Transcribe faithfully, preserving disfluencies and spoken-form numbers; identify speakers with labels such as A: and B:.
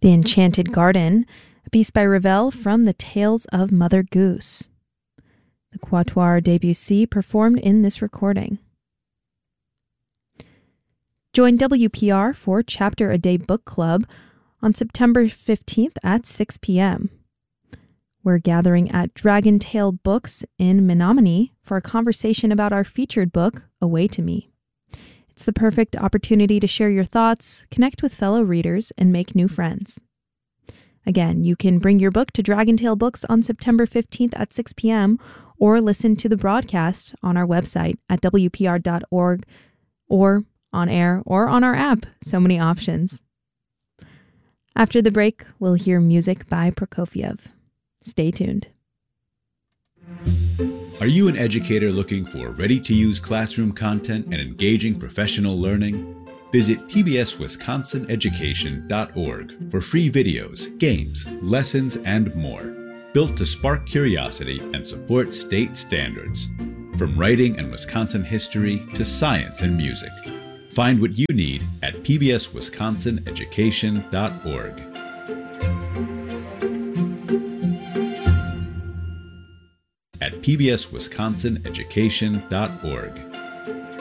A: The Enchanted Garden, a piece by Ravel from the Tales of Mother Goose. The Quatuor Debussy performed in this recording. Join W P R for Chapter a Day Book Club on September fifteenth at six p.m. We're gathering at Dragon Tail Books in Menominee for a conversation about our featured book, Away to Me. It's the perfect opportunity to share your thoughts, connect with fellow readers, and make new friends. Again, you can bring your book to Dragon Tail Books on September fifteenth at six p.m. or listen to the broadcast on our website at w p r dot org or on air or on our app. So many options. After the break, we'll hear music by Prokofiev. Stay tuned.
B: Are you an educator looking for ready-to-use classroom content and engaging professional learning? Visit p b s wisconsin education dot org for free videos, games, lessons, and more, built to spark curiosity and support state standards. From writing and Wisconsin history to science and music. Find what you need at p b s wisconsin education dot org. At p b s wisconsin education dot org.